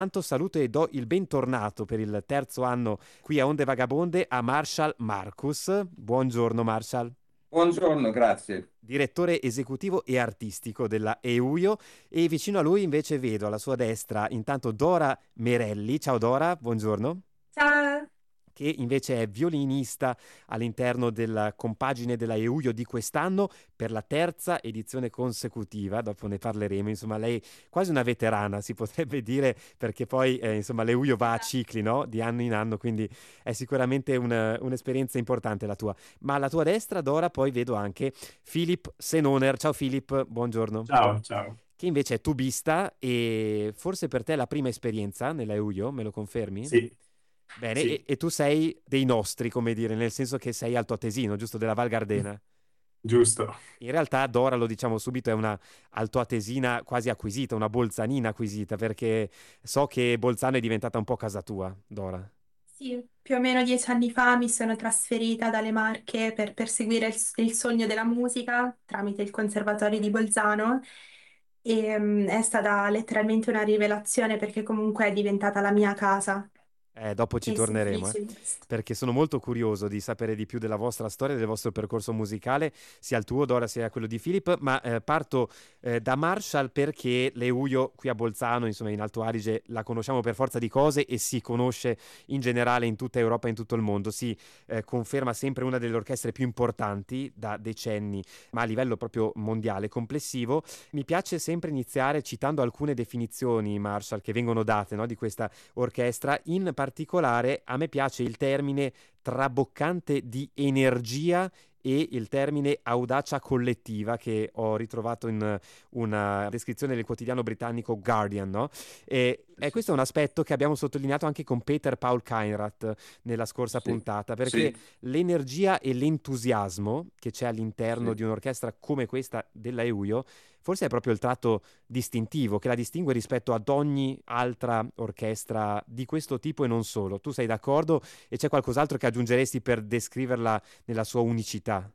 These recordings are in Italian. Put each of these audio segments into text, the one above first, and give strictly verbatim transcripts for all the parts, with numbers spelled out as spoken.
Tanto saluto e do il bentornato per il terzo anno qui a Onde Vagabonde a Marshall Marcus. Buongiorno Marshall, Buongiorno, grazie. direttore esecutivo e artistico della EUIO, e vicino a lui invece vedo alla sua destra intanto Dora Merelli. Ciao Dora, buongiorno. Ciao. Che invece è violinista all'interno della compagine della EUIO di quest'anno per la terza edizione consecutiva. Dopo ne parleremo. Insomma, lei è quasi una veterana, si potrebbe dire, perché poi eh, insomma l'EUIO va a cicli, no? Di anno in anno, quindi è sicuramente un- un'esperienza importante la tua. Ma alla tua destra, Dora, poi vedo anche Philip Senoner. Ciao Philip, buongiorno. Ciao, ciao. Che invece è tubista e forse per te è la prima esperienza nella EUIO, me lo confermi? Sì, Bene, e, sì, e tu sei dei nostri, come dire, nel senso che sei altoatesino, giusto? Della Val Gardena. giusto. In realtà Dora, lo diciamo subito, è una altoatesina quasi acquisita, una bolzanina acquisita, perché so che Bolzano è diventata un po' casa tua, Dora. Sì, più o meno dieci anni fa mi sono trasferita dalle Marche per perseguire il, il sogno della musica tramite il Conservatorio di Bolzano e mm, è stata letteralmente una rivelazione perché comunque è diventata la mia casa Eh, dopo ci e sono torneremo, eh, felice di questo. perché sono molto curioso di sapere di più della vostra storia, del vostro percorso musicale, sia il tuo, Dora, sia quello di Philip, ma eh, parto eh, da Marshall perché l'Euio qui a Bolzano, insomma in Alto Adige, la conosciamo per forza di cose e si conosce in generale in tutta Europa e in tutto il mondo. Si eh, conferma sempre una delle orchestre più importanti da decenni, ma a livello proprio mondiale, complessivo. Mi piace sempre iniziare citando alcune definizioni, Marshall, che vengono date, no, di questa orchestra. In particolare a me piace il termine traboccante di energia e il termine audacia collettiva che ho ritrovato in una descrizione del quotidiano britannico Guardian, no? E, e Sì, questo è un aspetto che abbiamo sottolineato anche con Peter Paul Keinrath nella scorsa sì, puntata, perché sì, l'energia e l'entusiasmo che c'è all'interno sì. di un'orchestra come questa della EUIO forse è proprio il tratto distintivo che la distingue rispetto ad ogni altra orchestra di questo tipo e non solo. Tu sei d'accordo e c'è qualcos'altro che aggiungeresti per descriverla nella sua unicità?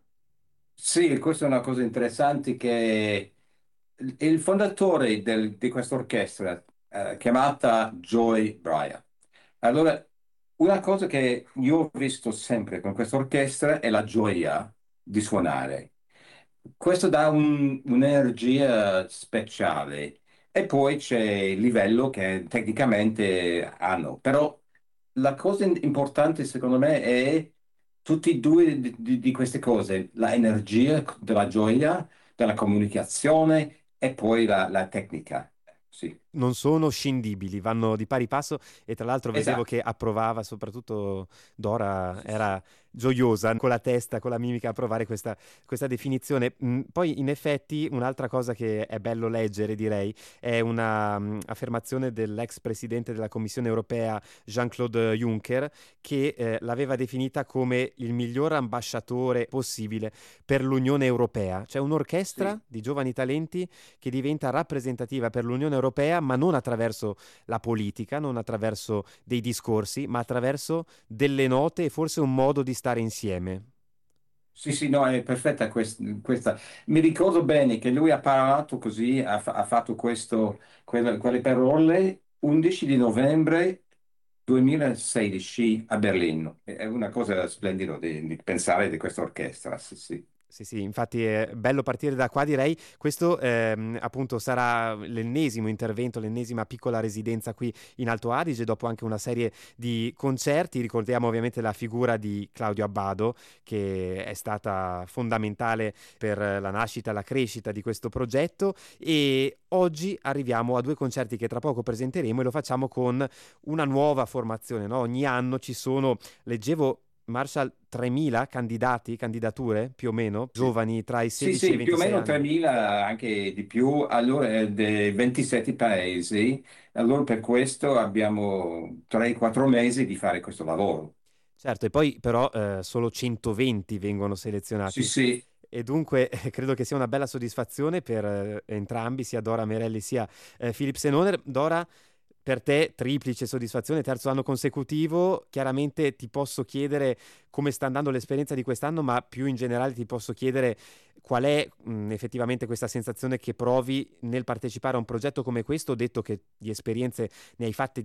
Sì, questa è una cosa interessante che il il fondatore del- di questa orchestra, eh, chiamata Joy Bryan. Allora, una cosa che io ho visto sempre con questa orchestra è la gioia di suonare. Questo dà un- un'energia speciale e poi c'è il livello che tecnicamente hanno. Però la cosa in- importante secondo me è tutti e due di, di- di queste cose, la energia della gioia, della comunicazione e poi la, la tecnica. Sì, Non sono scindibili, vanno di pari passo e tra l'altro vedevo esatto. che approvava, soprattutto Dora Sì, sì. era gioiosa con la testa, con la mimica a approvare questa, questa definizione. Mm, poi in effetti un'altra cosa che è bello leggere, direi, è una mm, affermazione dell'ex presidente della Commissione europea Jean-Claude Juncker che eh, l'aveva definita come il miglior ambasciatore possibile per l'Unione Europea. C'è un'orchestra Sì. di giovani talenti che diventa rappresentativa per l'Unione Europea, ma non attraverso la politica, non attraverso dei discorsi, ma attraverso delle note e forse un modo di stare insieme. Sì, sì, no, è perfetta quest- questa. Mi ricordo bene che lui ha parlato così, ha, fa- ha fatto questo, quelle, quelle parole undici di novembre duemilasedici a Berlino. È una cosa splendida di, di pensare di questa orchestra, sì, sì. Sì, sì, infatti è bello partire da qua, direi. Questo ehm, appunto sarà l'ennesimo intervento, l'ennesima piccola residenza qui in Alto Adige, dopo anche una serie di concerti. Ricordiamo ovviamente la figura di Claudio Abbado, che è stata fondamentale per la nascita e la crescita di questo progetto. E oggi arriviamo a due concerti che tra poco presenteremo e lo facciamo con una nuova formazione, no? Ogni anno ci sono, leggevo Marshall, tremila candidati, candidature più o meno, Sì, giovani tra i sì, sedici e i sì, più o ventisei meno anni. tremila, anche di più, allora, eh, dei ventisette paesi. Allora per questo abbiamo tre quattro mesi di fare questo lavoro. Certo, e poi però eh, solo centoventi vengono Sì, selezionati sì. e dunque eh, credo che sia una bella soddisfazione per eh, entrambi, sia Dora Merelli sia eh, Philip Senoner. Dora, per te triplice soddisfazione, terzo anno consecutivo. Chiaramente ti posso chiedere come sta andando l'esperienza di quest'anno, ma più in generale ti posso chiedere qual è mh, effettivamente questa sensazione che provi nel partecipare a un progetto come questo, detto che di esperienze ne hai fatte